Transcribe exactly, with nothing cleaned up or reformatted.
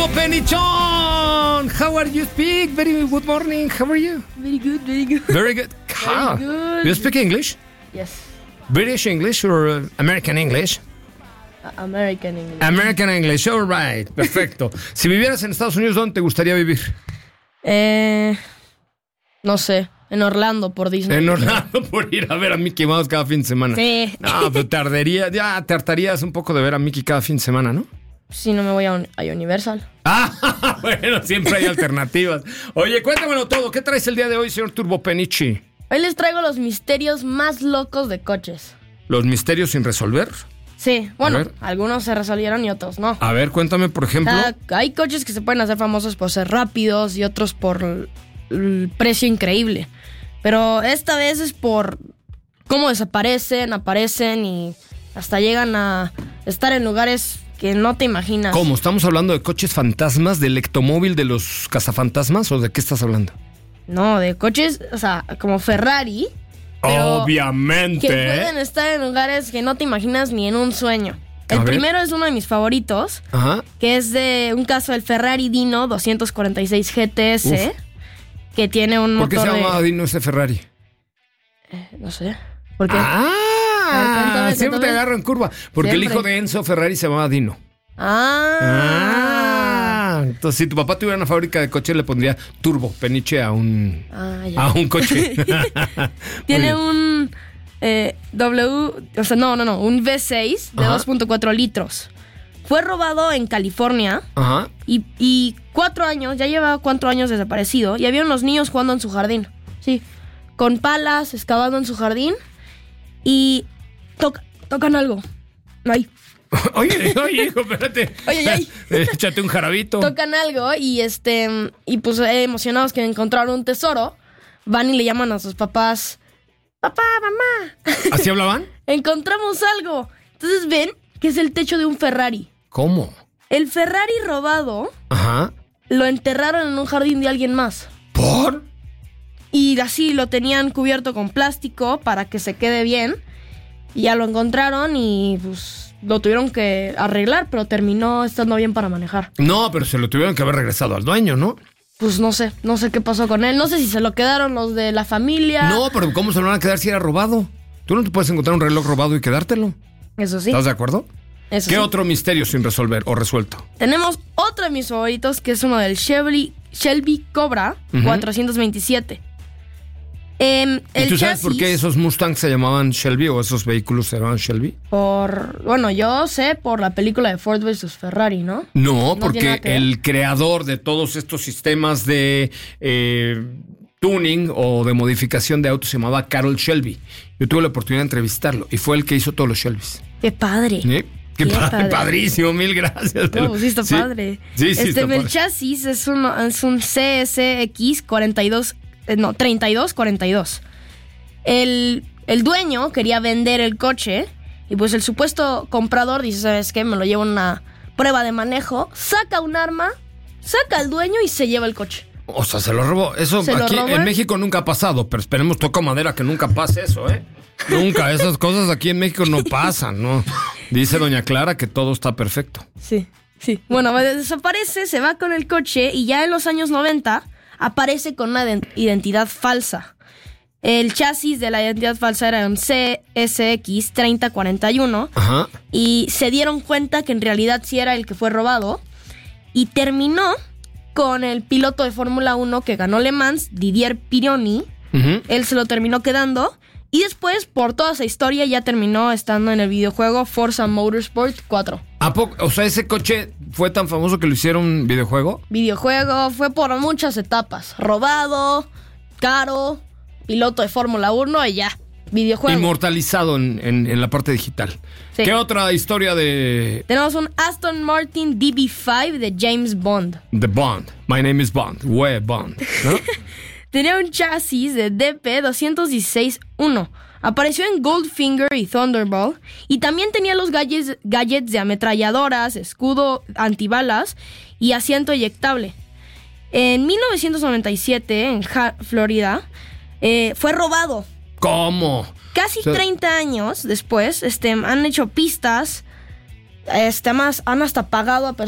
Turbo Penichón. How are you speak? Very good morning. How are you? Very good, very good. Very good. Ah, Very good. You speak English? Yes. British English or uh, American English? A- American English. American English, all right. Perfecto. Si vivieras en Estados Unidos, ¿dónde te gustaría vivir? Eh, no sé, en Orlando por Disney. En Orlando, por ir a ver a Mickey Mouse cada fin de semana. Sí. No, pero tardaría, ya te hartarías un poco de ver a Mickey cada fin de semana, ¿no? Si no me voy a, un- a Universal. Ah, bueno, siempre hay alternativas. Oye, cuéntamelo todo. ¿Qué traes el día de hoy, señor Turbo Penichi? Hoy les traigo los misterios más locos de coches. ¿Los misterios sin resolver? Sí, bueno, ver. algunos se resolvieron y otros no. A ver, cuéntame, por O ejemplo. sea, hay coches que se pueden hacer famosos por ser rápidos y otros por el, el precio increíble. Pero esta vez es por cómo desaparecen, aparecen y hasta llegan a estar en lugares que no te imaginas. ¿Cómo? ¿Estamos hablando de coches fantasmas, del ectomóvil de los cazafantasmas o de qué estás hablando? No, de coches, o sea, como Ferrari. Pero Obviamente. que pueden estar en lugares que no te imaginas ni en un sueño. A El ver. primero es uno de mis favoritos, Ajá. que es de un caso del Ferrari Dino doscientos cuarenta y seis G T S, que tiene un ¿Por qué se motor llama de... Dino ese Ferrari? No sé, ¿por qué? Ah, A ver, cuéntame, siempre te cuéntame. agarro en curva. Porque el Siempre. hijo de Enzo Ferrari se llamaba Dino. Ah, Ah, entonces si tu papá tuviera una fábrica de coches le pondría Turbo Peniche a un Ah, ya. a un coche. Tiene Muy bien. un eh, W, o sea, no, no, no, un V seis de Ajá. dos punto cuatro litros. Fue robado en California. Ajá. Y, y cuatro años, ya lleva cuatro años desaparecido. Y había unos niños jugando en su jardín. Sí. Con palas, excavando en su jardín. Y toca- tocan algo. Ahí. Oye, oye, hijo, espérate. Oye, ay. Échate un jarabito. Tocan algo y este. Y pues eh, emocionados que encontraron un tesoro. Van y le llaman a sus papás. Papá, mamá. ¿Así hablaban? Encontramos algo. Entonces ven que es el techo de un Ferrari. ¿Cómo? El Ferrari robado Ajá. lo enterraron en un jardín de alguien más. ¿Por? Y así lo tenían cubierto con plástico para que se quede bien. Y ya lo encontraron y pues lo tuvieron que arreglar, pero terminó estando bien para manejar. No, pero se lo tuvieron que haber regresado al dueño, ¿no? Pues no sé, no sé qué pasó con él. No sé si se lo quedaron los de la familia. No, pero ¿cómo se lo van a quedar si era robado? Tú no te puedes encontrar un reloj robado y quedártelo. Eso sí. ¿Estás de acuerdo? Eso ¿Qué sí. otro misterio sin resolver o resuelto? Tenemos otro de mis favoritos que es uno del Shelby, Shelby Cobra Ujú. cuatrocientos veintisiete. Em, ¿Y el tú sabes por chasis- qué esos Mustangs se llamaban Shelby o esos vehículos se llamaban Shelby? Por, bueno, yo sé por la película de Ford versus Ferrari, ¿no? No, No tiene nada porque que ver. el creador de todos estos sistemas de eh, tuning o de modificación de autos se llamaba Carroll Shelby. Yo tuve la oportunidad de entrevistarlo y fue el que hizo todos los Shelbys. Qué padre. ¿Sí? Qué, Qué pa- padre. padrísimo, mil gracias. No, pues sí está Sí. padre. Sí, sí, este, está el padre. chasis es, uno, es un C S X cuarenta y dos, eh, no, treinta y dos cuarenta y dos. El, el dueño quería vender el coche y pues el supuesto comprador dice, ¿sabes qué? Me lo llevo a una prueba de manejo, saca un arma, saca al dueño y se lleva el coche. O sea, se lo robó. Eso ¿Se lo aquí robó? en México nunca ha pasado, pero esperemos, toco madera, que nunca pase eso, ¿eh? Nunca, esas cosas aquí en México no pasan, ¿no? Dice doña Clara que todo está perfecto. Sí, sí. Bueno, desaparece, se va con el coche y ya en los años noventa aparece con una ident- identidad falsa. El chasis de la identidad falsa era un C S X treinta cuarenta y uno Ajá. y se dieron cuenta que en realidad sí era el que fue robado y terminó con el piloto de Fórmula uno que ganó Le Mans, Didier Pironi. Ujú. Él se lo terminó quedando y después, por toda esa historia, ya terminó estando en el videojuego Forza Motorsport cuatro. ¿A poco? O sea, ese coche fue tan famoso que lo hicieron videojuego. Videojuego, fue por muchas etapas. Robado, caro, piloto de Fórmula uno y ya. Videojuego. Inmortalizado en, en- en la parte digital. Sí. ¿Qué otra historia de Tenemos un Aston Martin D B cinco de James Bond. The Bond? My name is Bond. Where Bond? ¿No? Tenía un chasis de D P doscientos dieciséis uno. Apareció en Goldfinger y Thunderball. Y también tenía los gadgets, gadgets de ametralladoras, escudo antibalas y asiento eyectable. En mil novecientos noventa y siete, en Ja- Florida, eh, fue robado. ¿Cómo? Casi O sea, treinta años después, este, han hecho pistas, este, más, han hasta pagado a personas